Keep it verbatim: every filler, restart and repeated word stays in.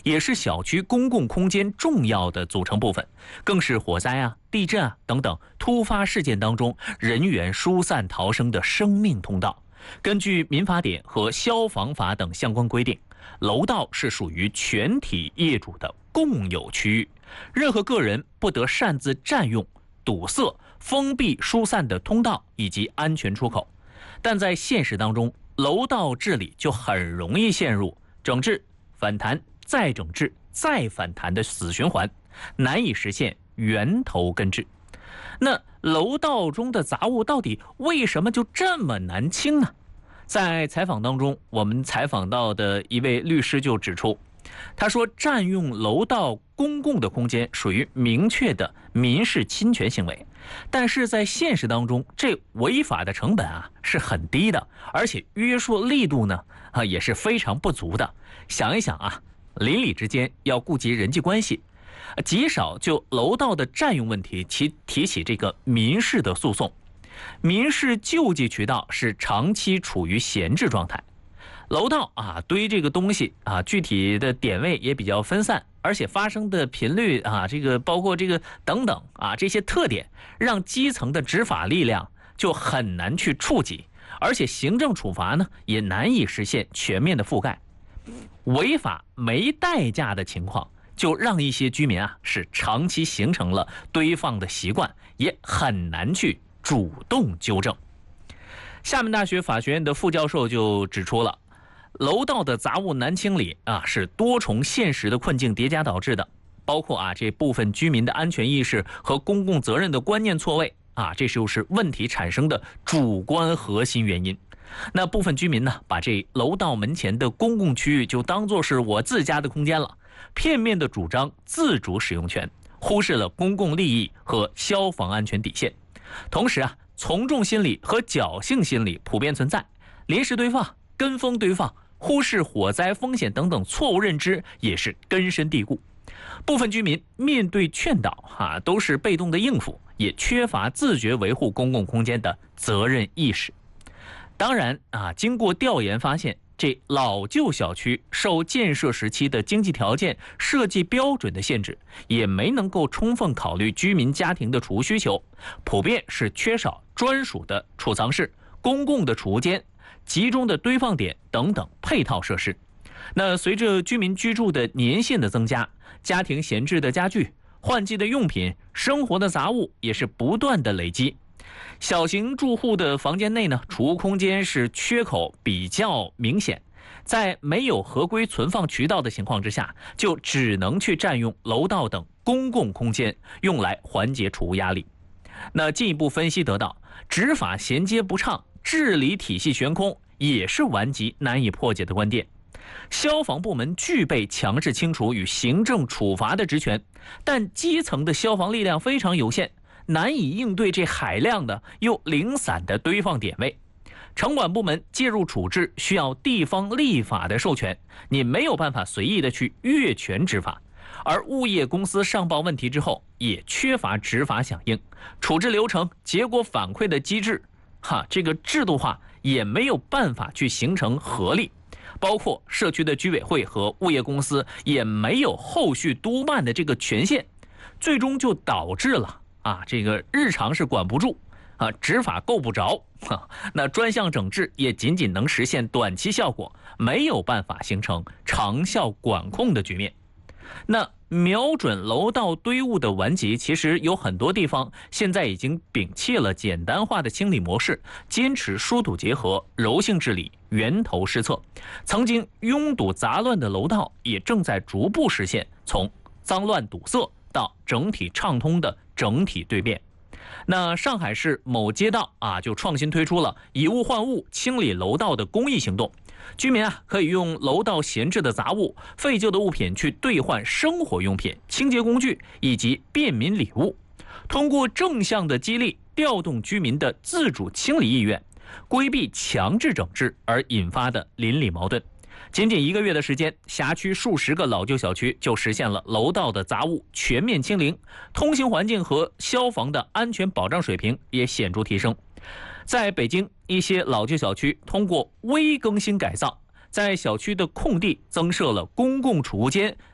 也是小区公共空间重要的组成部分，更是火灾啊、地震啊等等突发事件当中人员疏散逃生的生命通道。根据民法典和消防法等相关规定，楼道是属于全体业主的共有区域，任何个人不得擅自占用、堵塞、封闭疏散的通道以及安全出口。但在现实当中，楼道治理就很容易陷入整治、反弹、再整治、再反弹的死循环，难以实现源头根治。那楼道中的杂物到底为什么就这么难清呢？在采访当中，我们采访到的一位律师就指出，他说占用楼道公共的空间属于明确的民事侵权行为，但是在现实当中，这违法的成本啊是很低的，而且约束力度呢啊也是非常不足的。想一想啊，邻里之间要顾及人际关系，极少就楼道的占用问题其提起这个民事的诉讼。民事救济渠道是长期处于闲置状态。楼道啊堆这个东西啊，具体的点位也比较分散，而且发生的频率啊，这个包括这个等等啊，这些特点让基层的执法力量就很难去触及，而且行政处罚呢也难以实现全面的覆盖。违法没代价的情况，就让一些居民啊是长期形成了堆放的习惯，也很难去主动纠正。厦门大学法学院的副教授就指出了，楼道的杂物难清理啊，是多重现实的困境叠加导致的，包括啊这部分居民的安全意识和公共责任的观念错位啊，这就是问题产生的主观核心原因。那部分居民呢，把这楼道门前的公共区域就当作是我自家的空间了，片面的主张自主使用权，忽视了公共利益和消防安全底线。同时啊，从众心理和侥幸心理普遍存在，临时堆放、跟风堆放、忽视火灾风险等等错误认知也是根深蒂固。部分居民面对劝导啊，都是被动的应付，也缺乏自觉维护公共空间的责任意识。当然啊，经过调研发现，这老旧小区受建设时期的经济条件、设计标准的限制，也没能够充分考虑居民家庭的储物需求，普遍是缺少专属的储藏室、公共的储物间、集中的堆放点等等配套设施。那随着居民居住的年限的增加，家庭闲置的家具、换季的用品、生活的杂物也是不断的累积。小型住户的房间内呢，储物空间是缺口比较明显，在没有合规存放渠道的情况之下，就只能去占用楼道等公共空间，用来缓解储物压力。那进一步分析得到，执法衔接不畅，治理体系悬空，也是顽疾难以破解的关键。消防部门具备强制清除与行政处罚的职权，但基层的消防力量非常有限，难以应对这海量的又零散的堆放点位。城管部门介入处置需要地方立法的授权，你没有办法随意的去越权执法。而物业公司上报问题之后，也缺乏执法响应，处置流程、结果反馈的机制，哈，这个制度化也没有办法去形成合力。包括社区的居委会和物业公司也没有后续督办的这个权限，最终就导致了啊，这个日常是管不住啊，执法够不着啊，那专项整治也仅仅能实现短期效果，没有办法形成长效管控的局面。那瞄准楼道堆物的顽疾，其实有很多地方现在已经摒弃了简单化的清理模式，坚持疏堵结合、柔性治理、源头施策。曾经拥堵杂乱的楼道，也正在逐步实现从脏乱堵塞到整体畅通的整体蜕变。那上海市某街道啊，就创新推出了以物换物清理楼道的公益行动。居民啊，可以用楼道闲置的杂物、废旧的物品去兑换生活用品、清洁工具以及便民礼物，通过正向的激励，调动居民的自主清理意愿，规避强制整治而引发的邻里矛盾。仅仅一个月的时间，辖区数十个老旧小区就实现了楼道的杂物全面清零，通行环境和消防的安全保障水平也显著提升。在北京，一些老旧小区通过微更新改造，在小区的空地增设了公共储物间